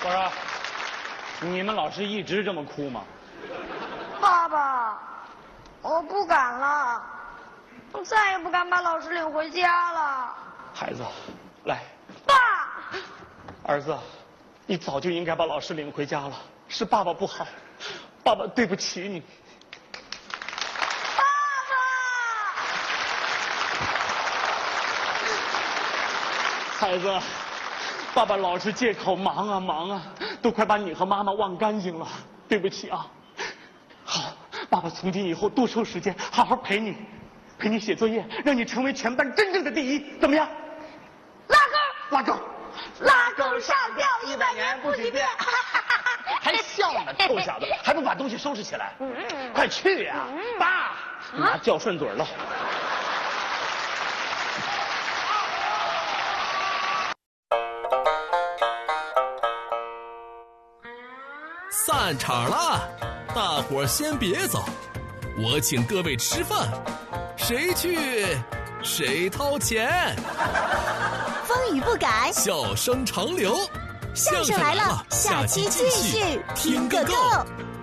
我说，你们老师一直这么哭吗？ 爸爸，我不敢了，我再也不敢把老师领回家了。 孩子，来， 爸， 儿子，你早就应该把老师领回家了，是爸爸不好，爸爸对不起你。 爸爸， 孩子，爸爸老是借口忙啊忙啊，都快把你和妈妈忘干净了，对不起啊。好，爸爸从今以后多抽时间，好好陪你写作业，让你成为全班真正的第一，怎么样？拉钩， 拉钩上吊100年不许变。 还笑呢，臭小子，还不把东西收拾起来？快去呀，爸，妈叫顺嘴了。 散场了，大伙儿先别走，我请各位吃饭，谁去谁掏钱。 风雨不改， 笑声长流， 相声来了，下期继续听个够。